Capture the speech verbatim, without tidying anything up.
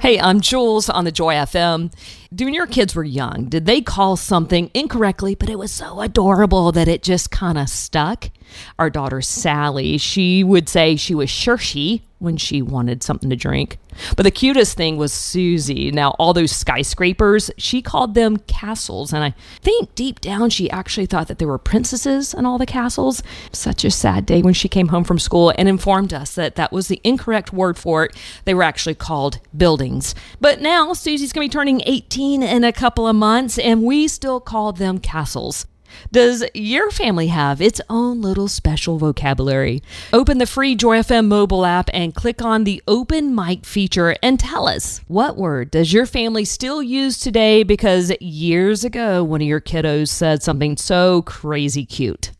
Hey, I'm Jules on the Joy F M. When your kids were young, did they call something incorrectly, but it was so adorable that it just kind of stuck? Our daughter Sally, she would say she was Shershey when she wanted something to drink. But the cutest thing was Susie. Now, all those skyscrapers, she called them castles. And I think deep down, she actually thought that there were princesses in all the castles. Such a sad day when she came home from school and informed us that that was the incorrect word for it. They were actually called buildings. But now Susie's going to be turning eighteen in a couple of months, and we still call them castles. Does your family have its own little special vocabulary? Open the free Joy F M mobile app and click on the open mic feature and tell us, what word does your family still use today because years ago one of your kiddos said something so crazy cute?